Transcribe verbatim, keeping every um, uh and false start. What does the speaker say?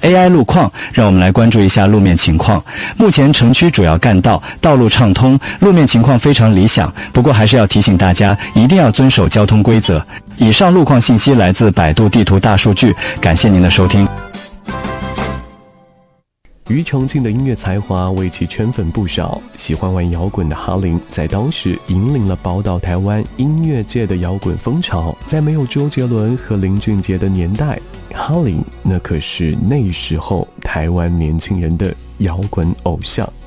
A I 路况，让我们来关注一下路面情况。目前城区主要干道道路畅通，路面情况非常理想，不过还是要提醒大家一定要遵守交通规则。以上路况信息来自百度地图大数据，感谢您的收听。 庾澄庆的音乐才华为其圈粉不少，喜欢玩摇滚的哈林在当时引领了宝岛台湾音乐界的摇滚风潮。在没有周杰伦和林俊杰的年代，哈林那可是那时候台湾年轻人的摇滚偶像。